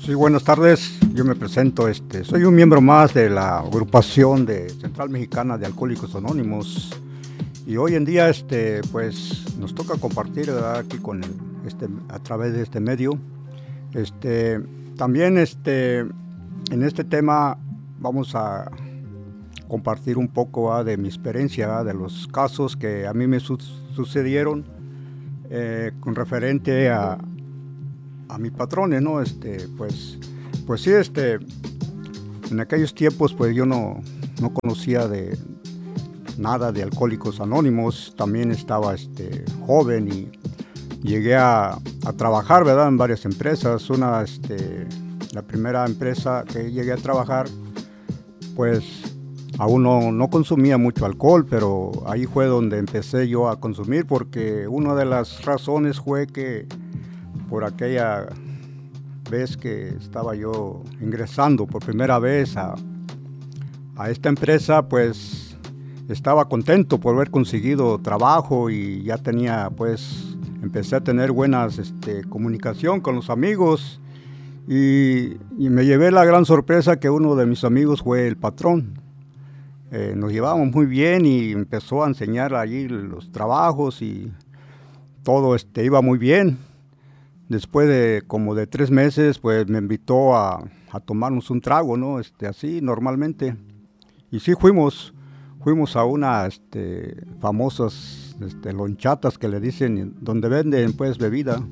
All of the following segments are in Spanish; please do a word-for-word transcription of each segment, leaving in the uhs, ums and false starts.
Sí, buenas tardes. Yo me presento, este, soy un miembro más de la agrupación de Central Mexicana de Alcohólicos Anónimos y hoy en día, este, pues, nos toca compartir, ¿verdad?, aquí con el, este, a través de este medio. Este, también, este, en este tema vamos a compartir un poco, ¿verdad?, de mi experiencia, ¿verdad?, de los casos que a mí me su sucedieron eh, con referente a a mis patrones, ¿no? Este, pues, pues sí, este, en aquellos tiempos, pues yo no, no conocía de nada de Alcohólicos Anónimos, también estaba, este, joven y llegué a, a trabajar, ¿verdad?, en varias empresas. Una, este, la primera empresa que llegué a trabajar, pues, aún no, no consumía mucho alcohol, pero ahí fue donde empecé yo a consumir, porque una de las razones fue que por aquella vez que estaba yo ingresando por primera vez a, a esta empresa, pues estaba contento por haber conseguido trabajo y ya tenía, pues, empecé a tener buenas este, comunicación con los amigos y, y me llevé la gran sorpresa que uno de mis amigos fue el patrón. Eh, nos llevábamos muy bien y empezó a enseñar allí los trabajos y todo este, iba muy bien. Después de como de tres meses, pues me invitó a, a tomarnos un trago, ¿no? Este, así, normalmente. Y sí fuimos, fuimos a unas este, famosas este, lonchatas que le dicen, donde venden, pues, bebida.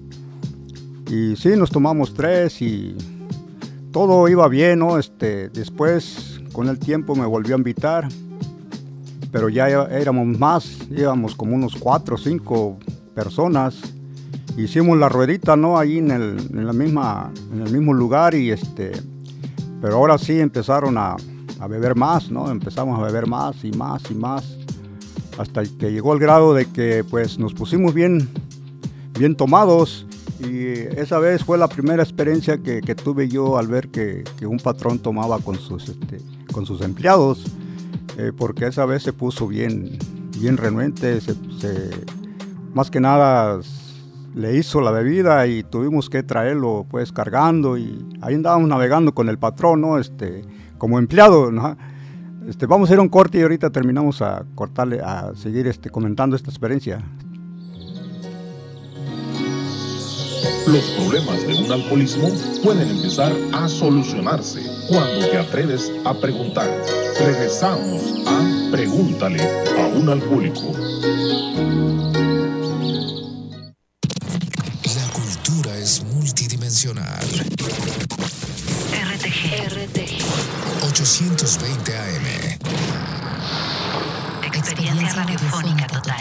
Y sí, nos tomamos tres y todo iba bien, ¿no? Este, después, con el tiempo, me volvió a invitar. Pero ya éramos más, íbamos como unos cuatro o cinco personas. Hicimos la ruedita, ¿no?, ahí en el, en la misma, en el mismo lugar y este, pero ahora sí empezaron a, a beber más, ¿no? Empezamos a beber más y más y más, hasta que llegó el grado de que, pues, nos pusimos bien, bien tomados y esa vez fue la primera experiencia que, que tuve yo al ver que, que un patrón tomaba con sus, este, con sus empleados, eh, porque esa vez se puso bien, bien renuente, se, se, más que nada le hizo la bebida y tuvimos que traerlo, pues, cargando y ahí andábamos navegando con el patrón, ¿no? Este, como empleado, ¿no? Este, vamos a ir a un corte y ahorita terminamos a cortarle, a seguir este, comentando esta experiencia. Los problemas de un alcoholismo pueden empezar a solucionarse cuando te atreves a preguntar. Regresamos a Pregúntale a un alcohólico. Multidimensional. R T G. R T G. ochocientos veinte A M. Experiencia radiofónica total.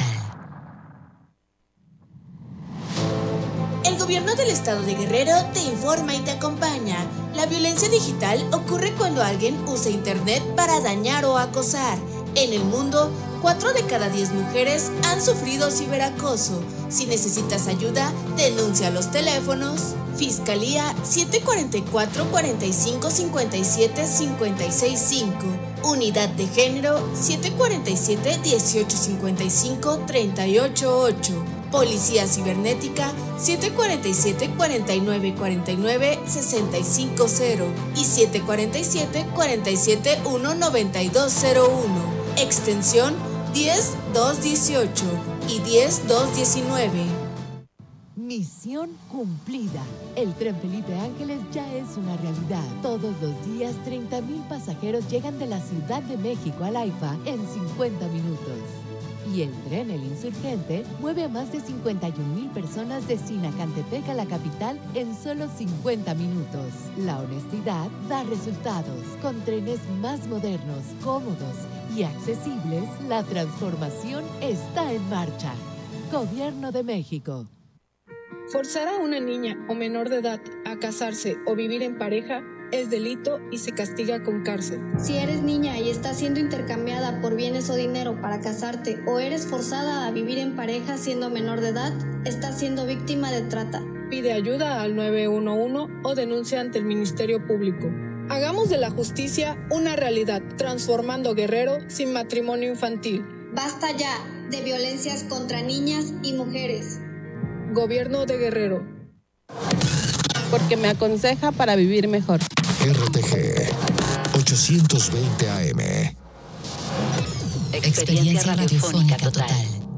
El gobierno del estado de Guerrero te informa y te acompaña. La violencia digital ocurre cuando alguien usa internet para dañar o acosar. En el mundo, cuatro de cada diez mujeres han sufrido ciberacoso. Si necesitas ayuda, denuncia a los teléfonos Fiscalía siete cuatro cuatro, cuatro cinco, cinco siete, cinco seis cinco, Unidad de Género siete cuatro siete, uno ocho cinco cinco, tres ocho ocho, Policía Cibernética siete cuatro siete, cuatro nueve cuatro nueve, seis cinco cero y siete cuatro siete, cuatro siete uno, nueve dos cero uno. Extensión diez dos dieciocho y diez dos diecinueve. Misión cumplida. El tren Felipe Ángeles ya es una realidad. Todos los días, treinta mil pasajeros llegan de la Ciudad de México al AIFA en cincuenta minutos. Y el tren El Insurgente mueve a más de cincuenta y un mil personas de Sinacantepec a la capital en solo cincuenta minutos. La honestidad da resultados. Con trenes más modernos, cómodos y accesibles, la transformación está en marcha. Gobierno de México. Forzar a una niña o menor de edad a casarse o vivir en pareja es delito y se castiga con cárcel. Si eres niña y estás siendo intercambiada por bienes o dinero para casarte o eres forzada a vivir en pareja siendo menor de edad, estás siendo víctima de trata. Pide ayuda al nueve uno uno o denuncia ante el Ministerio Público. Hagamos de la justicia una realidad, transformando Guerrero sin matrimonio infantil. Basta ya de violencias contra niñas y mujeres. Gobierno de Guerrero. porque me aconseja para vivir mejor. R T G ochocientos veinte A M. Experiencia radiofónica total.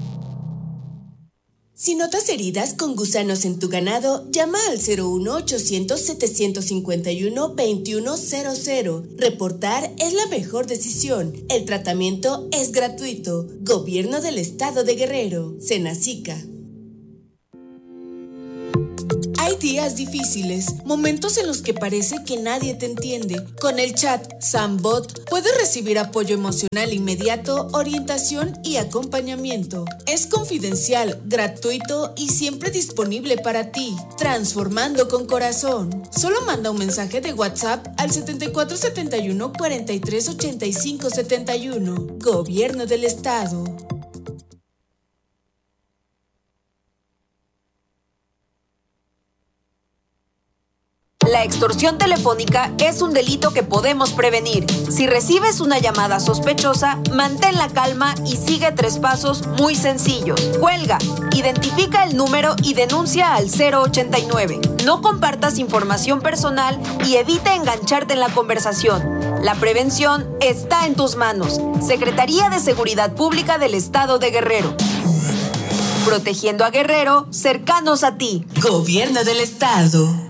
Si notas heridas con gusanos en tu ganado, llama al cero uno ochocientos setecientos cincuenta y uno veintiuno cero cero. Reportar es la mejor decisión. El tratamiento es gratuito. Gobierno del Estado de Guerrero. Senacica. Hay días difíciles, momentos en los que parece que nadie te entiende. Con el chat Sambot puedes recibir apoyo emocional inmediato, orientación y acompañamiento. Es confidencial, gratuito y siempre disponible para ti. Transformando con corazón. Solo manda un mensaje de WhatsApp al setenta y cuatro setenta y uno cuarenta y tres ochenta y cinco setenta y uno. Gobierno del Estado. La extorsión telefónica es un delito que podemos prevenir. Si recibes una llamada sospechosa, mantén la calma y sigue tres pasos muy sencillos. Cuelga, identifica el número y denuncia al cero ochenta y nueve. No compartas información personal y evita engancharte en la conversación. La prevención está en tus manos. Secretaría de Seguridad Pública del Estado de Guerrero. Protegiendo a Guerrero, cercanos a ti. Gobierno del Estado.